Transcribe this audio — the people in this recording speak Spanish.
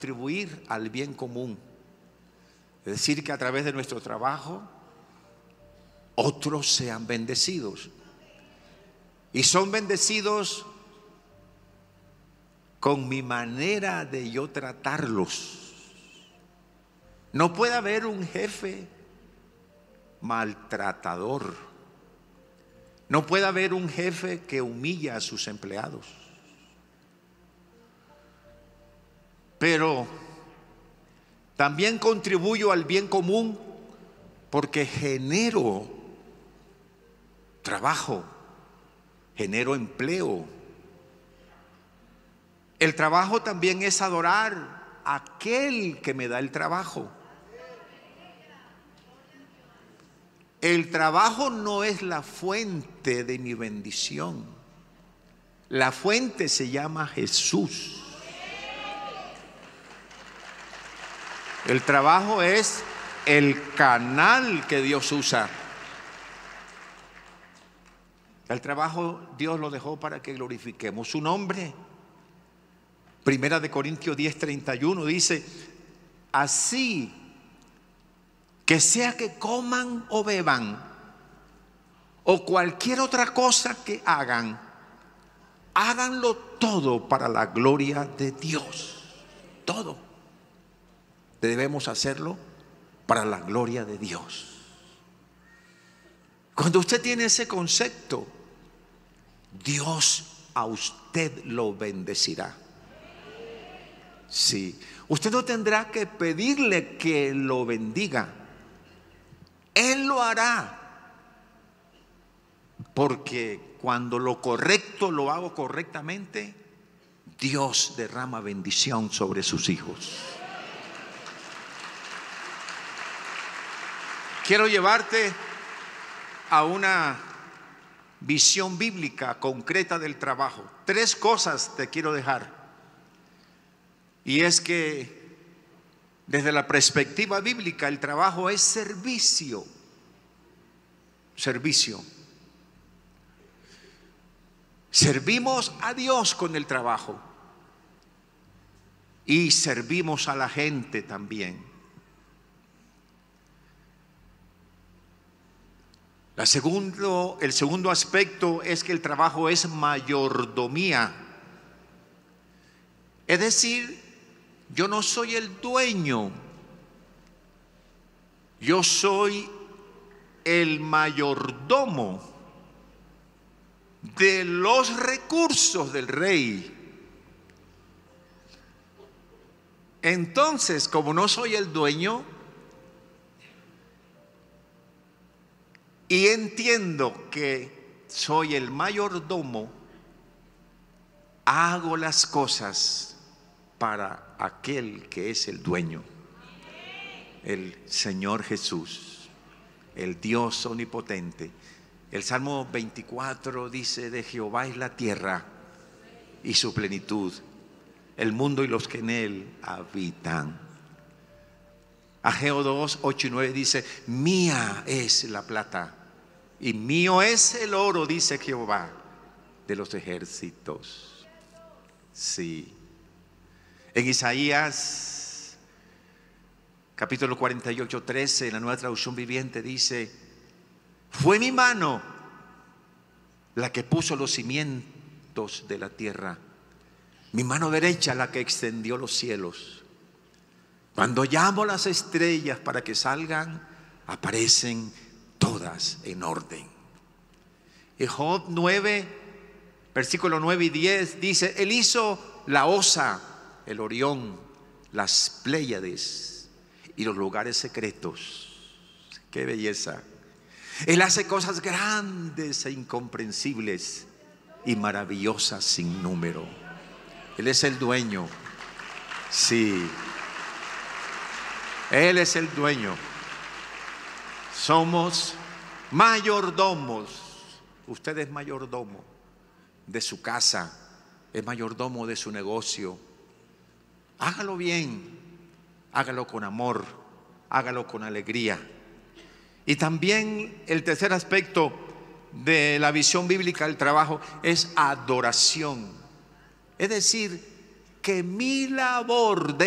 contribuir al bien común. Es decir, que a través de nuestro trabajo otros sean bendecidos. Y son bendecidos con mi manera de yo tratarlos. No puede haber un jefe maltratador. No puede haber un jefe que humilla a sus empleados. Pero también contribuyo al bien común porque genero trabajo, genero empleo. El trabajo también es adorar a aquel que me da el trabajo. El trabajo no es la fuente de mi bendición. La fuente se llama Jesús. El trabajo es el canal que Dios usa. El trabajo Dios lo dejó para que glorifiquemos su nombre. Primera de Corintios 10:31 dice: así que sea que coman o beban o cualquier otra cosa que hagan, háganlo todo para la gloria de Dios. Todo debemos hacerlo para la gloria de Dios. Cuando usted tiene ese concepto, Dios a usted lo bendecirá. Sí, usted no tendrá que pedirle que lo bendiga. Él lo hará. Porque cuando lo correcto lo hago correctamente, Dios derrama bendición sobre sus hijos. Quiero llevarte a una visión bíblica concreta del trabajo. 3 cosas te quiero dejar. Y es que desde la perspectiva bíblica el trabajo es servicio. Servicio. Servimos a Dios con el trabajo y servimos a la gente también. El segundo aspecto es que el trabajo es mayordomía. Es decir, yo no soy el dueño, yo soy el mayordomo de los recursos del rey. Entonces, como no soy el dueño y entiendo que soy el mayordomo, hago las cosas para aquel que es el dueño, el Señor Jesús, el Dios omnipotente. El Salmo 24 dice: de Jehová es la tierra y su plenitud, el mundo y los que en él habitan. Ageo 2, 8 y 9 dice: mía es la plata y mío es el oro, dice Jehová de los ejércitos. Sí. En Isaías capítulo 48, 13, en la Nueva Traducción Viviente dice: fue mi mano la que puso los cimientos de la tierra, mi mano derecha la que extendió los cielos. Cuando llamo las estrellas para que salgan, aparecen todas en orden. En Job 9, versículo 9 y 10 dice: él hizo la Osa, el Orión, las Pléyades y los lugares secretos. ¡Qué belleza! Él hace cosas grandes e incomprensibles y maravillosas sin número. Él es el dueño. Sí, Él es el dueño. Somos mayordomos. Usted es mayordomo de su casa, es mayordomo de su negocio. Hágalo bien, hágalo con amor, hágalo con alegría. Y también el tercer aspecto de la visión bíblica del trabajo es adoración. Es decir, que mi labor de